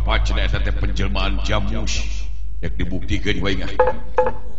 apa cenah eta teh penjelmaan jamus. Yak dibuktikan wae